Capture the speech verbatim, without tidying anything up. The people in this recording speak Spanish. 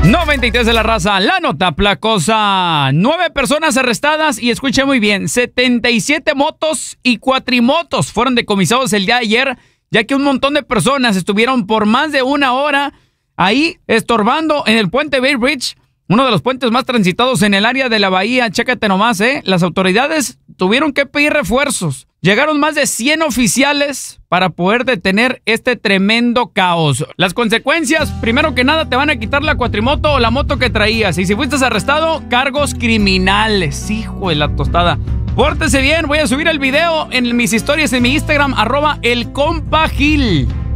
noventa y tres de la raza, la nota placosa. Nueve personas arrestadas y escuche muy bien, setenta y siete motos y cuatrimotos fueron decomisados el día de ayer, ya que un montón de personas estuvieron por más de una hora ahí estorbando en el puente Bay Bridge, uno de los puentes más transitados en el área de la bahía. Chécate nomás, ¿eh? Las autoridades tuvieron que pedir refuerzos. Llegaron más de cien oficiales para poder detener este tremendo caos. Las consecuencias, primero que nada, te van a quitar la cuatrimoto o la moto que traías. Y si fuiste arrestado, cargos criminales. Hijo de la tostada. Pórtese bien, voy a subir el video en mis historias en mi Instagram, arroba el compa Gil.